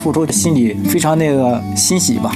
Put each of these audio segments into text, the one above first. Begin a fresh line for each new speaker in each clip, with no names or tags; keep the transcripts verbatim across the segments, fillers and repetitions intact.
付出心里非常那个欣喜吧。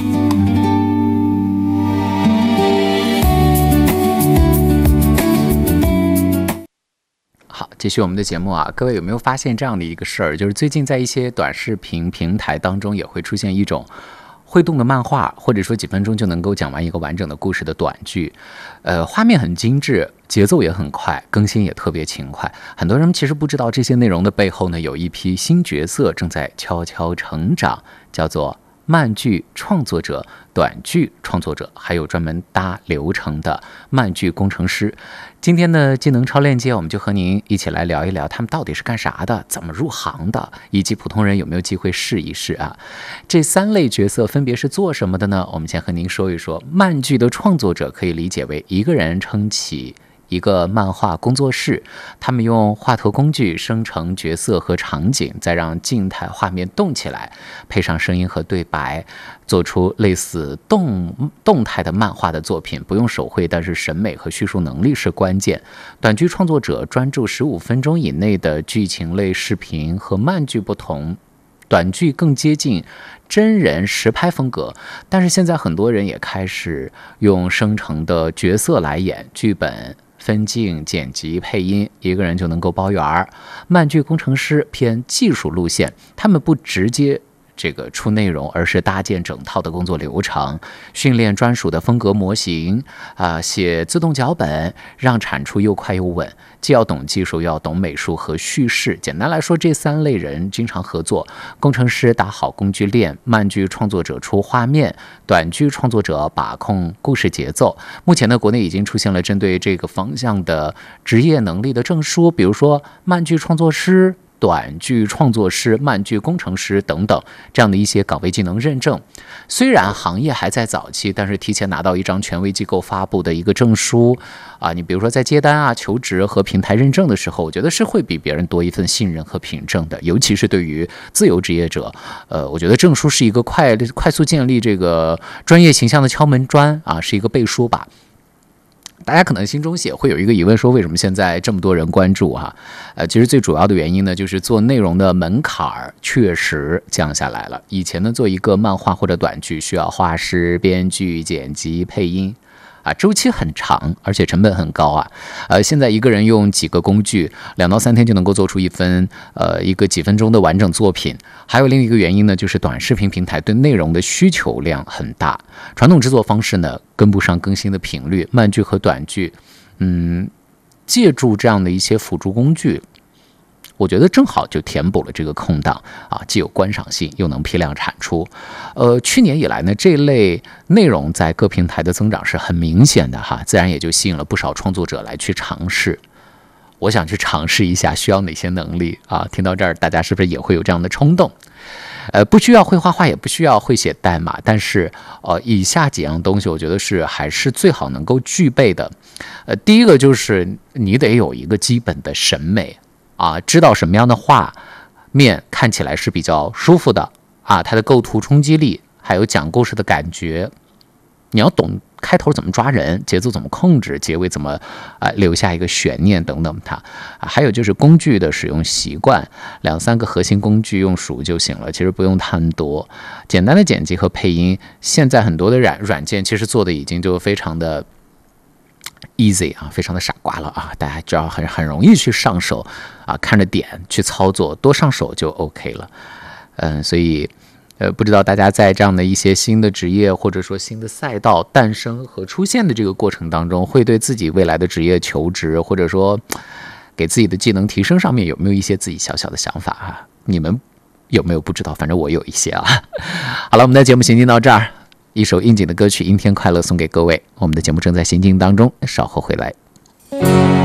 好，继续我们的节目啊，各位有没有发现这样的一个事儿？就是最近在一些短视频平台当中，也会出现一种会动的漫画，或者说几分钟就能够讲完一个完整的故事的短剧，呃，画面很精致，节奏也很快，更新也特别勤快。很多人其实不知道这些内容的背后呢，有一批新角色正在悄悄成长，叫做漫剧创作者、短剧创作者，还有专门搭流程的漫剧工程师。今天的技能超链接，我们就和您一起来聊一聊他们到底是干啥的，怎么入行的，以及普通人有没有机会试一试啊？这三类角色分别是做什么的呢？我们先和您说一说。漫剧的创作者可以理解为一个人撑起一个漫画工作室，他们用画图工具生成角色和场景，再让静态画面动起来，配上声音和对白，做出类似动动态的漫画的作品。不用手绘，但是审美和叙述能力是关键。短剧创作者专注十五分钟以内的剧情类视频，和漫剧不同，短剧更接近真人实拍风格，但是现在很多人也开始用生成的角色来演剧本。分镜、剪辑、配音，一个人就能够包圆儿。漫剧工程师偏技术路线，他们不直接这个出内容，而是搭建整套的工作流程，训练专属的风格模型啊、呃，写自动脚本，让产出又快又稳。既要懂技术，又要懂美术和叙事。简单来说，这三类人经常合作：工程师打好工具链，漫剧创作者出画面，短剧创作者把控故事节奏。目前呢，国内已经出现了针对这个方向的职业能力的证书，比如说漫剧创作师、短剧创作师、漫剧工程师等等，这样的一些岗位技能认证。虽然行业还在早期，但是提前拿到一张权威机构发布的一个证书啊，你比如说在接单啊、求职和平台认证的时候，我觉得是会比别人多一份信任和凭证的。尤其是对于自由职业者，呃，我觉得证书是一个快快速建立这个专业形象的敲门砖啊，是一个背书吧。大家可能心中也会有一个疑问，说为什么现在这么多人关注哈、啊？呃，其实最主要的原因呢，就是做内容的门槛儿确实降下来了。以前呢，做一个漫画或者短剧需要画师、编剧、剪辑、配音。啊，周期很长，而且成本很高啊。呃，现在一个人用几个工具，两到三天就能够做出一份呃一个几分钟的完整作品。还有另一个原因呢，就是短视频平台对内容的需求量很大，传统制作方式呢跟不上更新的频率。漫剧和短剧，嗯，借助这样的一些辅助工具，我觉得正好就填补了这个空档啊，既有观赏性，又能批量产出。呃，去年以来呢，这类内容在各平台的增长是很明显的哈，自然也就吸引了不少创作者来去尝试。我想去尝试一下，需要哪些能力啊？听到这儿，大家是不是也会有这样的冲动？呃，不需要会画画，也不需要会写代码，但是呃，以下几样东西，我觉得是还是最好能够具备的。呃，第一个就是你得有一个基本的审美。啊，知道什么样的画面看起来是比较舒服的啊，它的构图冲击力，还有讲故事的感觉，你要懂开头怎么抓人，节奏怎么控制，结尾怎么啊留下一个悬念等等它。啊，还有就是工具的使用习惯，两三个核心工具用熟就行了，其实不用太多。简单的剪辑和配音，现在很多的软软件其实做的已经就非常的easy 啊，非常的傻瓜了啊，大家只要很很容易去上手啊，看着点去操作，多上手就 OK 了。嗯，所以呃，不知道大家在这样的一些新的职业或者说新的赛道诞生和出现的这个过程当中，会对自己未来的职业求职或者说给自己的技能提升上面有没有一些自己小小的想法啊？你们有没有不知道？反正我有一些啊。好了，我们的节目行进到这儿。一首应景的歌曲《阴天快乐》送给各位，我们的节目正在行进当中，稍后回来。